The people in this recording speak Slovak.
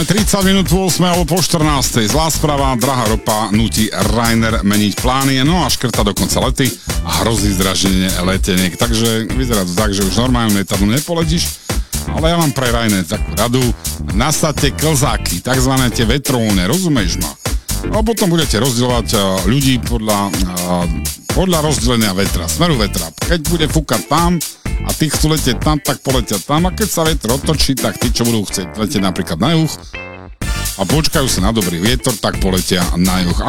Máme 30 minút po 8 alebo po 14. Zlá správa, drahá ropa nutí Ryanair meniť plány, no a škrta dokonca lety a hrozí zdraženie leteniek. Takže vyzerá to tak, že už normálne letadlo nepoletíš, ale ja mám pre Ryanair takú radu. Nasadte klzáky, takzvané tie vetróne, rozumieš ma? A potom budete rozdielovať ľudí podľa rozdelenia vetra, smeru vetra. Keď bude fúkať tam a tí chcú letieť tam, tak poletia tam. A keď sa vetr otočí, tak tí, čo budú chcieť letieť napríklad na juh a počkajú sa na dobrý vietor, tak poletia na juh.